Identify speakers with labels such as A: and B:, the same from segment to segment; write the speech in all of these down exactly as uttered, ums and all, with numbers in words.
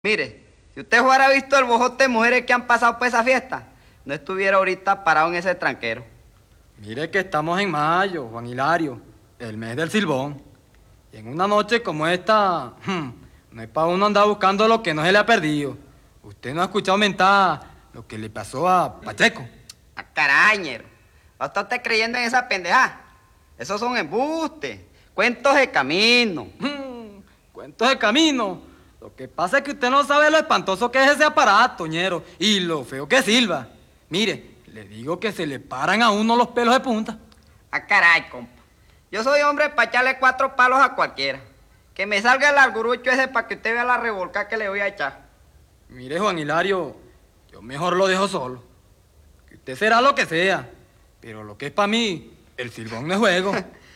A: Mire, si usted hubiera visto el bojote de mujeres que han pasado por esa fiesta, no estuviera ahorita parado en ese tranquero.
B: Mire que estamos en mayo, Juan Hilario, el mes del silbón. Y en una noche como esta, hmm, no es para uno andar buscando lo que no se le ha perdido. Usted no ha escuchado mentar lo que le pasó a Pacheco.
A: ¡A carañero! ¿Va a estar usted creyendo en esa pendeja? Esos son embustes, cuentos de camino.
B: Hmm, cuentos de camino. Lo que pasa es que usted no sabe lo espantoso que es ese aparato, ñero, y lo feo que silba. Mire, le digo que se le paran a uno los pelos de punta.
A: ¡Ah, caray, compa! Yo soy hombre para echarle cuatro palos a cualquiera. Que me salga el argurucho ese para que usted vea la revolca que le voy a echar.
B: Mire, Juan Hilario, yo mejor lo dejo solo. Que usted será lo que sea, pero lo que es para mí, el silbón no es juego.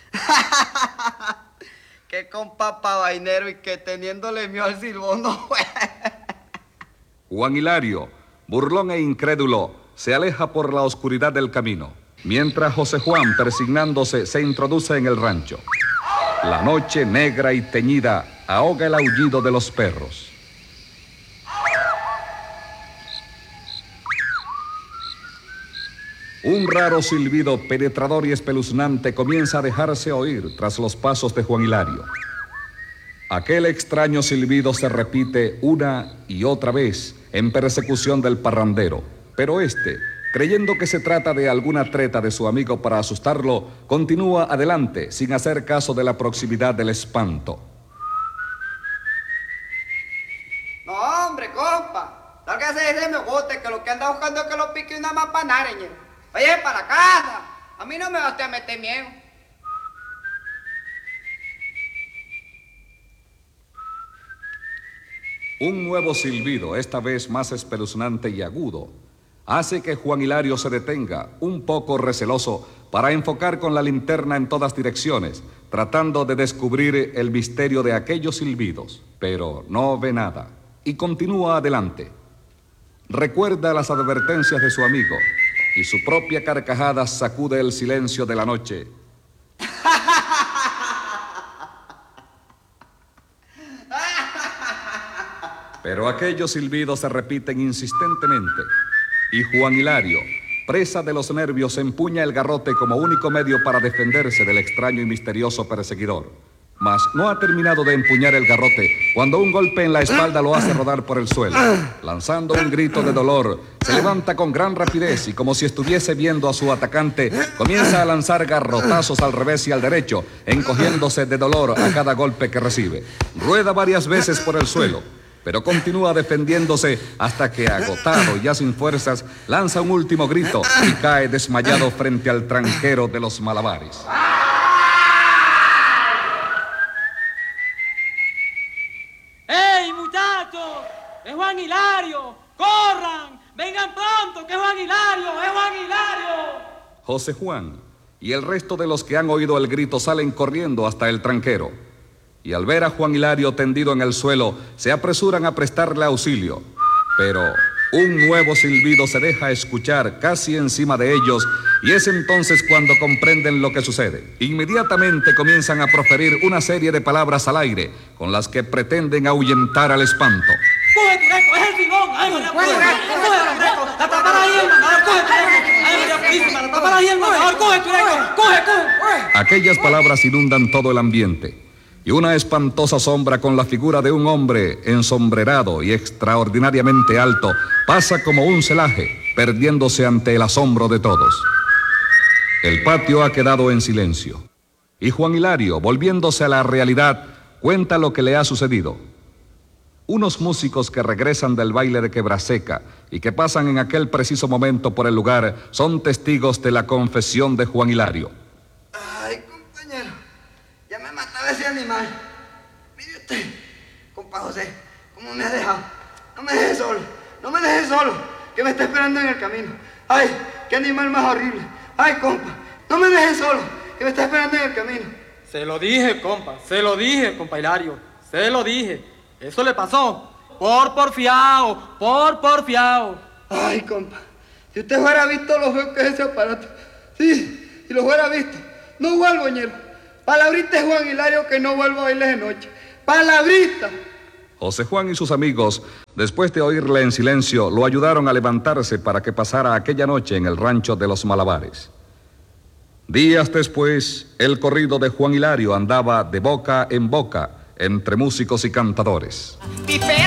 A: Qué compa pa' vainero y que teniéndole miedo al silbón no juega.
C: Juan Hilario, burlón e incrédulo, se aleja por la oscuridad del camino, mientras José Juan, persignándose, se introduce en el rancho. La noche negra y teñida ahoga el aullido de los perros. Un raro silbido penetrador y espeluznante comienza a dejarse oír tras los pasos de Juan Hilario. Aquel extraño silbido se repite una y otra vez en persecución del parrandero, pero este, creyendo que se trata de alguna treta de su amigo para asustarlo, continúa adelante sin hacer caso de la proximidad del espanto.
A: No, hombre, compa, sálgase de ese mogote que lo que anda buscando es que lo pique una mapanareña. Oye, para la casa, a mí no me va usted a meter miedo.
C: Un nuevo silbido, esta vez más espeluznante y agudo, hace que Juan Hilario se detenga, un poco receloso, para enfocar con la linterna en todas direcciones, tratando de descubrir el misterio de aquellos silbidos, pero no ve nada, y continúa adelante. Recuerda las advertencias de su amigo, y su propia carcajada sacude el silencio de la noche. Pero aquellos silbidos se repiten insistentemente, y Juan Hilario, presa de los nervios, empuña el garrote como único medio para defenderse del extraño y misterioso perseguidor. Mas no ha terminado de empuñar el garrote cuando un golpe en la espalda lo hace rodar por el suelo. Lanzando un grito de dolor, se levanta con gran rapidez y, como si estuviese viendo a su atacante, comienza a lanzar garrotazos al revés y al derecho, encogiéndose de dolor a cada golpe que recibe. Rueda varias veces por el suelo, pero continúa defendiéndose hasta que, agotado y ya sin fuerzas, lanza un último grito y cae desmayado frente al tranquero de los malabares.
B: ¡Ey, muchachos! ¡Es Juan Hilario! ¡Corran! ¡Vengan pronto, que es Juan Hilario! ¡Es Juan Hilario!
C: José Juan y el resto de los que han oído el grito salen corriendo hasta el tranquero. Y al ver a Juan Hilario tendido en el suelo, se apresuran a prestarle auxilio. Pero un nuevo silbido se deja escuchar casi encima de ellos, y es entonces cuando comprenden lo que sucede. Inmediatamente comienzan a proferir una serie de palabras al aire, con las que pretenden ahuyentar al espanto.
B: ¡Coge, Tureco! ¡Es el silbón! ¡Ay, María Purísima! ¡Coge, Tureco! ¡La tapará ahí, el mandador! ¡Coge, Tureco! ¡Ay, María Purísima! ¡La tapará ahí, el mandador! ¡Coge, Tureco! ¡Coge, coge!
C: Aquellas palabras inundan todo el ambiente, y una espantosa sombra con la figura de un hombre ensombrerado y extraordinariamente alto pasa como un celaje, perdiéndose ante el asombro de todos. El patio ha quedado en silencio, y Juan Hilario, volviéndose a la realidad, cuenta lo que le ha sucedido. Unos músicos que regresan del baile de Quebraseca y que pasan en aquel preciso momento por el lugar son testigos de la confesión de Juan Hilario.
A: Ay, compañero, ya me mataba ese animal. Mire usted, compa José, ¿cómo me ha dejado? No me deje solo, no me deje solo, que me está esperando en el camino. Ay, qué animal más horrible. Ay, compa, no me deje solo, que me está esperando en el camino.
B: Se lo dije, compa, se lo dije, compa Hilario, se lo dije. Eso le pasó por porfiado, por porfiado.
A: Ay, compa, si usted fuera visto lo feo que es ese aparato. Sí, si lo fuera visto, no vuelvo, ñero. Palabrita es Juan Hilario que no vuelvo a bailes de noche. Palabrita.
C: José Juan y sus amigos, después de oírle en silencio, lo ayudaron a levantarse para que pasara aquella noche en el rancho de los Malabares. Días después, el corrido de Juan Hilario andaba de boca en boca entre músicos y cantadores.